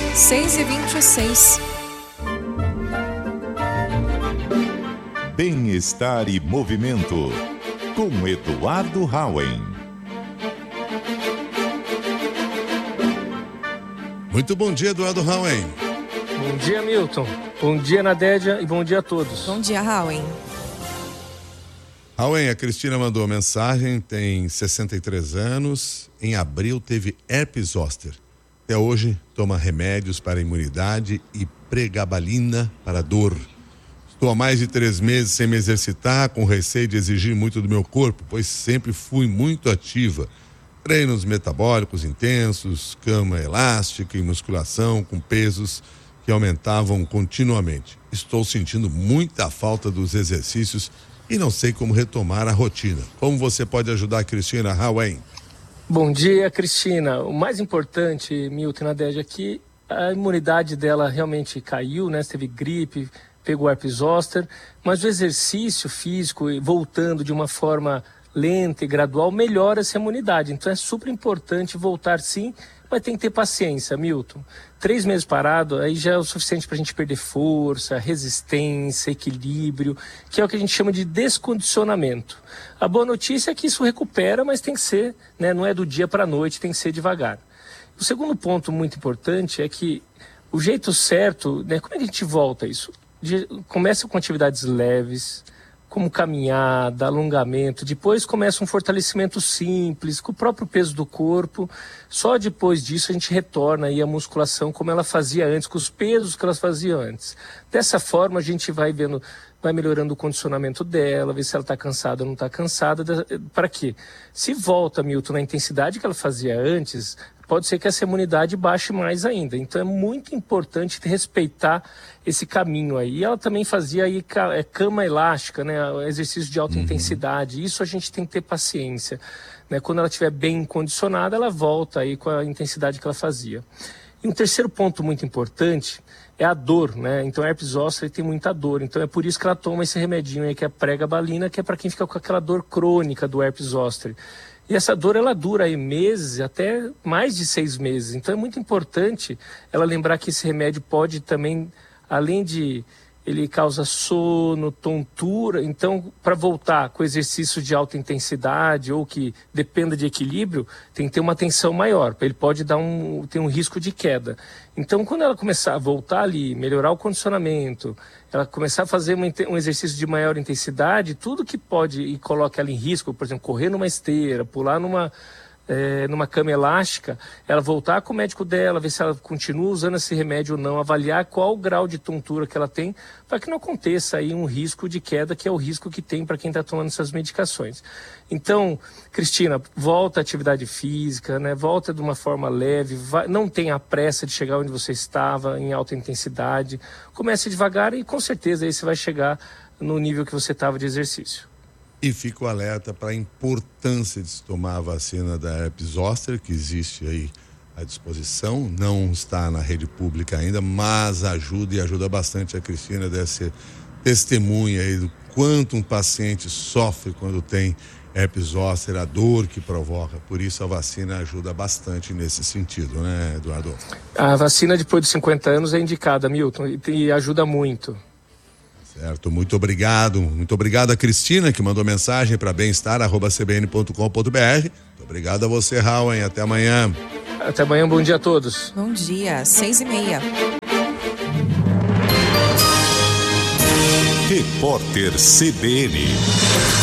6h26. Bem-estar e movimento, com Eduardo Hauen. Muito bom dia, Eduardo Hauen. Bom dia, Milton. Bom dia, Nadédia, e bom dia a todos. Bom dia, Hauen. Hauen, a Cristina mandou mensagem, tem 63 anos, em abril teve herpes zoster. Até hoje toma remédios para imunidade e pregabalina para dor. Estou há mais de 3 meses sem me exercitar, com receio de exigir muito do meu corpo, pois sempre fui muito ativa. Treinos metabólicos intensos, cama elástica e musculação com pesos que aumentavam continuamente. Estou sentindo muita falta dos exercícios e não sei como retomar a rotina. Como você pode ajudar a Cristina Hauen? Bom dia, Cristina. O mais importante, Milton e Nadédia, é que a imunidade dela realmente caiu, né? Você teve gripe, pegou herpes zoster, mas o exercício físico, voltando de uma forma lenta e gradual, melhora essa imunidade. Então é super importante voltar sim, mas tem que ter paciência, Milton. 3 meses parado, aí já é o suficiente para a gente perder força, resistência, equilíbrio, que é o que a gente chama de descondicionamento. A boa notícia é que isso recupera, mas tem que ser, né, não é do dia para a noite, tem que ser devagar. O segundo ponto muito importante é que o jeito certo, né, como é que a gente volta a isso? Começa com atividades leves, como caminhada, alongamento, depois começa um fortalecimento simples, com o próprio peso do corpo. Só depois disso a gente retorna aí a musculação como ela fazia antes, com os pesos que ela fazia antes. Dessa forma a gente vai vendo, vai melhorando o condicionamento dela, ver se ela está cansada ou não está cansada. Para quê? Se volta, Milton, na intensidade que ela fazia antes, pode ser que essa imunidade baixe mais ainda. Então é muito importante respeitar esse caminho aí. E ela também fazia aí cama elástica, né? Exercício de alta intensidade. Isso a gente tem que ter paciência, né? Quando ela estiver bem condicionada, ela volta aí com a intensidade que ela fazia. E um terceiro ponto muito importante é a dor, né? Então, a herpes zoster tem muita dor. Então, é por isso que ela toma esse remedinho aí, que é a pregabalina, que é para quem fica com aquela dor crônica do herpes zoster. E essa dor, ela dura aí meses, até mais de 6 meses. Então, é muito importante ela lembrar que esse remédio pode também, além de ele causa sono, tontura. Então, para voltar com exercício de alta intensidade ou que dependa de equilíbrio, tem que ter uma tensão maior. Ele pode ter um risco de queda. Então, quando ela começar a voltar ali, melhorar o condicionamento, ela começar a fazer um exercício de maior intensidade, tudo que pode e coloca ela em risco, por exemplo, correr numa esteira, pular numa cama elástica, ela voltar com o médico dela, ver se ela continua usando esse remédio ou não, avaliar qual o grau de tontura que ela tem, para que não aconteça aí um risco de queda, que é o risco que tem para quem está tomando essas medicações. Então, Cristina, volta à atividade física, né? Volta de uma forma leve, não tenha pressa de chegar onde você estava, em alta intensidade, comece devagar e com certeza aí você vai chegar no nível que você estava de exercício. E fico alerta para a importância de se tomar a vacina da herpes zoster, que existe aí à disposição, não está na rede pública ainda, mas ajuda e ajuda bastante. A Cristina deve ser testemunha aí do quanto um paciente sofre quando tem herpes zoster, a dor que provoca. Por isso a vacina ajuda bastante nesse sentido, né, Eduardo? A vacina depois de 50 anos é indicada, Milton, e ajuda muito. Certo, muito obrigado a Cristina, que mandou mensagem para bem-estar@cbn.com.br. Muito obrigado a você, Hauen, até amanhã. Até amanhã, bom dia a todos. Bom dia, 6h30. Repórter CBN.